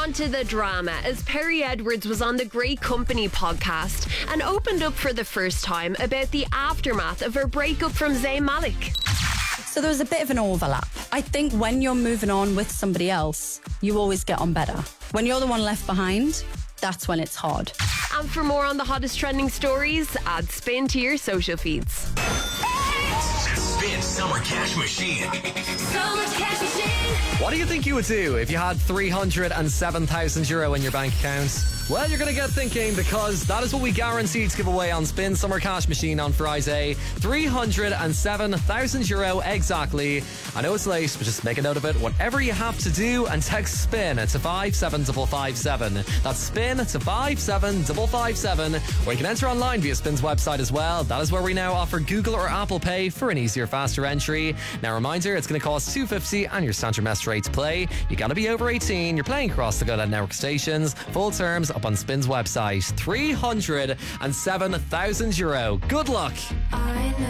on to the drama as Perry Edwards was on the Great Company podcast and opened up for the first time about the aftermath of her breakup from Zayn Malik. So there was a bit of an overlap. I think when you're moving on with somebody else, you always get on better. When you're the one left behind, that's when it's hard. And for more on the hottest trending stories, add Spin to your social feeds. Spin Summer Cash Machine. Summer Cash Machine. What do you think you would do if you had €307,000 in your bank account? Well, you're going to get thinking, because that is what we guaranteed to give away on Spin Summer Cash Machine on Friday. €307,000 exactly. I know it's late, but just make a note of it. Whatever you have to do, and text SPIN to 57557. That's SPIN to 57557. Or you can enter online via Spin's website as well. That is where we now offer Google or Apple Pay for an easier, faster entry. Now, reminder, it's going to cost $2.50 and your standard message rate to play. You got to be over 18. You're playing across the Go Loud Network stations. Full terms up on Spin's website. €307,000. Good luck. I know.